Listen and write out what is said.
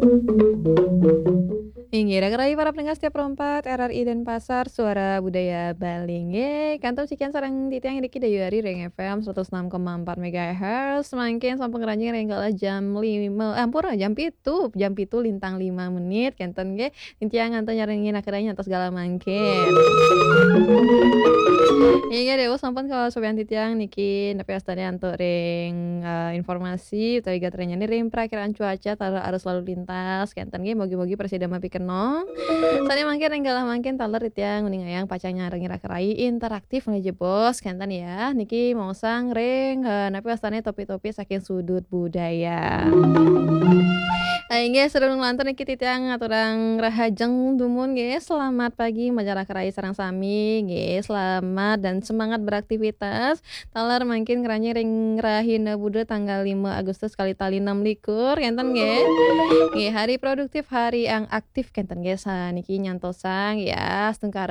Inggih raga para pendengar setiap perempat RRI Denpasar, Suara Budaya Bali nggih. Kantos sekian sareng titiang diki dayeuari Reng FM 106,4 MHz. Mangkin sampun ngranjing renggal jam 5 ampura jam 7 lintang 5 menit kenten nggih. Titiang ngantos nyarengi nakedahan ngantos segala mangkin. Iya dewe sampun kasobian titiang niki nepi astana antuk ring informasi utawi gatrenya ring perakiraan cuaca tara arus lalu lintas kenten nggih mugi-mugi presida mapikeno. Sani mangkin enggalah mangkin taler titiang uning ayang pacang nyarengi rakerai interaktif menuju bos kenten ya. Niki mongsang ring nepi astana topi-topi saking sudut budaya. Inggih sedulur lantur niki titiang ngaturang rahajeng dumun nggih. Selamat pagi majalah kerai sareng sami nggih. Selamat dan semangat beraktivitas. Taler mangkin ngeranyi ring rahina bude tanggal 5 Agustus kali tali 6 likur kenten nggih. Nggih hari produktif, hari yang aktif kenten nggih saniki nyantosang ya setengkara